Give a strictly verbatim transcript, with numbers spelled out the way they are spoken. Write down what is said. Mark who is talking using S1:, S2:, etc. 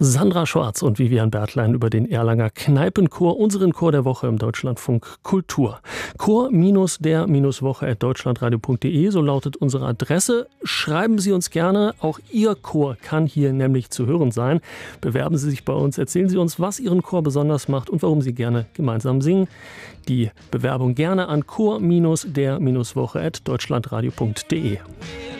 S1: Sandra Schwarz und Vivian Bertlein über den Erlanger Kneipenchor, unseren Chor der Woche im Deutschlandfunk Kultur. Chor-der-Woche at deutschlandradio punkt de, so lautet unsere Adresse. Schreiben Sie uns gerne, auch Ihr Chor kann hier nämlich zu hören sein. Bewerben Sie sich bei uns, erzählen Sie uns, was Ihren Chor besonders macht und warum Sie gerne gemeinsam singen. Die Bewerbung gerne an chor-der-Woche at deutschlandradio punkt de.